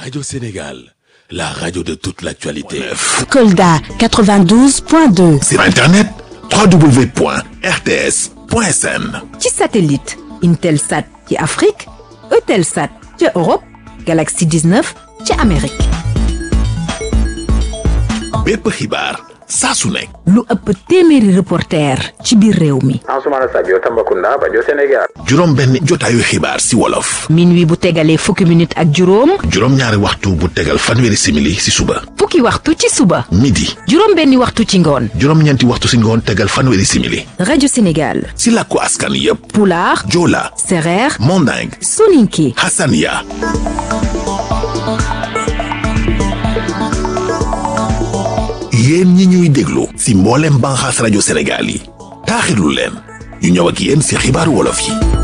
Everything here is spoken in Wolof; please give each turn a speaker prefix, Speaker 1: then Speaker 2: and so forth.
Speaker 1: Radio Sénégal, la radio de toute l'actualité.
Speaker 2: Kolda 92.2.
Speaker 3: Sur Internet, www.rts.sn.
Speaker 4: ci satellite Intelsat ci Afrique, Eutelsat ci Europe, Galaxy 19 ci Amérique.
Speaker 3: bépp xibaar saa su nekk.
Speaker 4: lu ëpp téeméeri reporter ci biir réew mi.
Speaker 5: Ansoumana Sadio Tambacounda Bajo Sénégal.
Speaker 3: juróom benn jotaayu xibaar si wolof.
Speaker 4: minuit bu tegalee fukki minute ak juróom.
Speaker 3: juróom ñaari waxtu bu tegal fanweeri simili si suba.
Speaker 4: fukki waxtu ci suba.
Speaker 3: midi.
Speaker 4: juróom benni waxtu ci ngoon.
Speaker 3: juróom ñeenti waxtu si ngoon tegal fanweeri simili.
Speaker 4: rajo Sénégal.
Speaker 3: si làkku askan yépp.
Speaker 4: Pulaar.
Speaker 3: Joola.
Speaker 4: Sereer.
Speaker 3: Manding.
Speaker 4: Soninké.
Speaker 3: Hassania. yéen ñi ñuy déglu si mboolem banxaas rajo Sénégal yi taaxirlu leen ñu ñëw ak yéen si xibaaru wolof yi.